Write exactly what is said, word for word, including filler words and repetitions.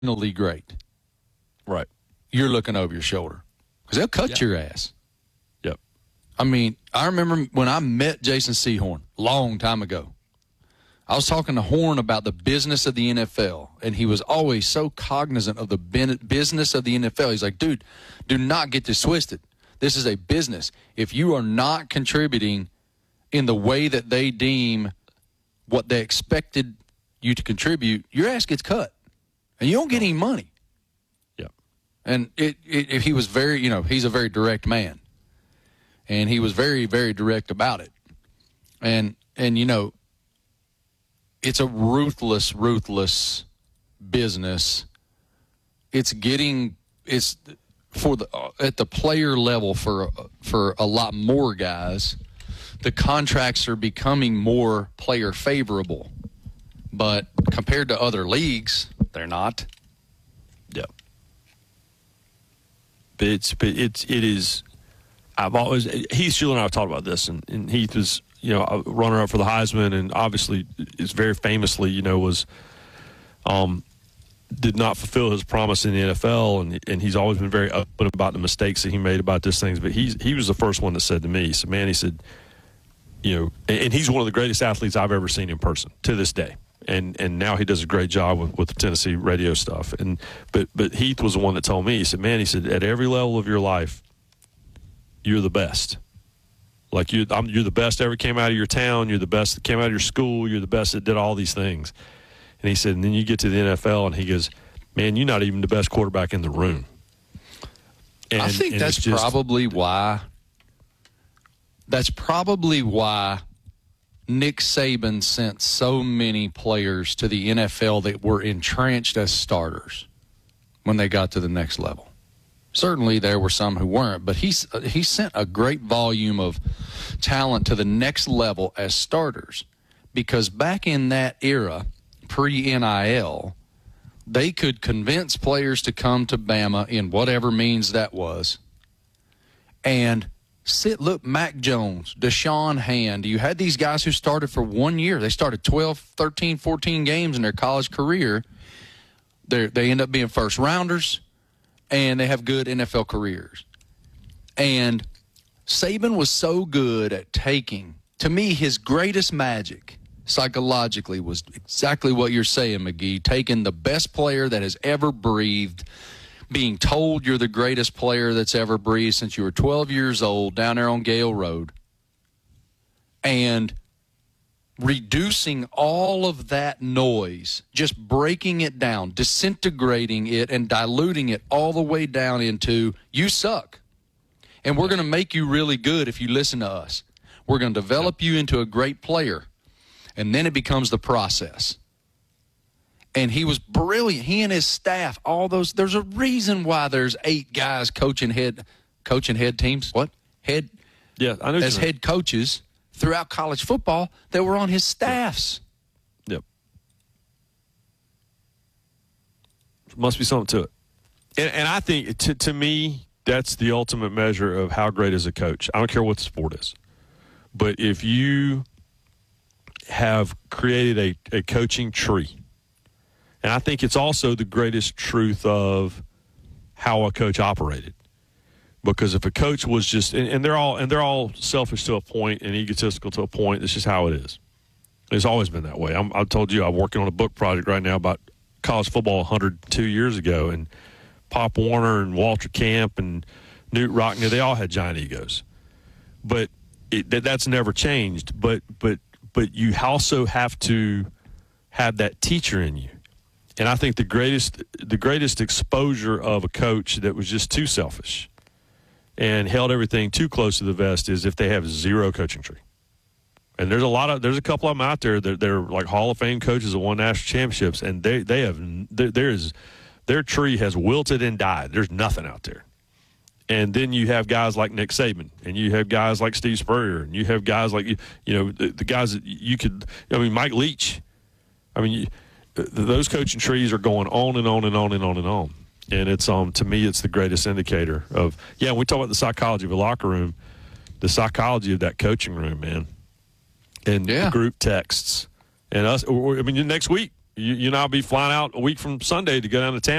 exceptionally great, right, you're looking over your shoulder because they'll cut yeah. your ass. Yep. I mean, I remember when I met Jason Sehorn a long time ago. I was talking to Horn about the business of the N F L, and he was always so cognizant of the business of the N F L. He's like, dude, do not get this twisted. This is a business. If you are not contributing in the way that they deem what they expected you to contribute, your ass gets cut, and you don't get any money. Yeah. And it, it, it, he was very, you know, he's a very direct man, and he was very, very direct about it. And, and you know, it's a ruthless, ruthless business. It's getting, it's for the, at the player level for, for a lot more guys, the contracts are becoming more player favorable. But compared to other leagues, they're not. Yeah. But it's, but it's, it is, I've always, Heath Shuler and I have talked about this, and, and Heath was, you know, a runner-up for the Heisman, and obviously is very famously, you know, was um, did not fulfill his promise in the N F L, and and he's always been very open about the mistakes that he made about these things. But he's he was the first one that said to me, he said, man, he said, you know, and, and he's one of the greatest athletes I've ever seen in person to this day. And and now he does a great job with, with the Tennessee radio stuff. And but but Heath was the one that told me, he said, man, he said, at every level of your life, you're the best. Like, you, I'm, you're the best that ever came out of your town. You're the best that came out of your school. You're the best that did all these things. And he said, and then you get to the N F L, and he goes, man, you're not even the best quarterback in the room. And, I think and that's just, probably why that's probably why Nick Saban sent so many players to the N F L that were entrenched as starters when they got to the next level. Certainly there were some who weren't, but he's, he sent a great volume of talent to the next level as starters, because back in that era, pre-N I L, they could convince players to come to Bama in whatever means that was and sit. Look, Mac Jones, Deshaun Hand, you had these guys who started for one year. They started twelve, thirteen, fourteen games in their college career. They're, they end up being first rounders, and they have good N F L careers. And Saban was so good at taking, to me, his greatest magic psychologically was exactly what you're saying, McGee, taking the best player that has ever breathed, being told you're the greatest player that's ever breathed since you were twelve years old down there on Gale Road, and reducing all of that noise, just breaking it down, disintegrating it, and diluting it all the way down into, you suck. And we're going to make you really good if you listen to us. We're going to develop you into a great player. And then it becomes the process. And he was brilliant. He and his staff, all those, there's a reason why there's eight guys coaching head, coaching head teams. What? Head? Yeah, I know. As head coaches throughout college football that were on his staffs. Yep. Must be something to it. And, and I think, to, to me, that's the ultimate measure of how great is a coach. I don't care what the sport is. But if you have created a, a coaching tree, and I think it's also the greatest truth of how a coach operated. Because if a coach was just, and, and they're all and they're all selfish to a point and egotistical to a point, it's just how it is. It's always been that way. I'm, I told you I'm working on a book project right now about college football one hundred two years ago, and Pop Warner and Walter Camp and Newt Rockne, they all had giant egos. But it, that, that's never changed. But but but you also have to have that teacher in you. And I think the greatest the greatest exposure of a coach that was just too selfish and held everything too close to the vest is if they have zero coaching tree. And there's a lot of there's a couple of them out there that they're like Hall of Fame coaches that won national championships, and they they have there, there's their tree has wilted and died. There's nothing out there. And then you have guys like Nick Saban, and you have guys like Steve Spurrier, and you have guys like you you know the, the guys that you could I mean Mike Leach. I mean you, those coaching trees are going on and on and on and on and on. And it's um to me it's the greatest indicator of yeah when we talk about the psychology of a locker room, the psychology of that coaching room, man. And yeah. the group texts and us. Or, I mean, next week You, you now be flying out a week from Sunday to go down to Tampa.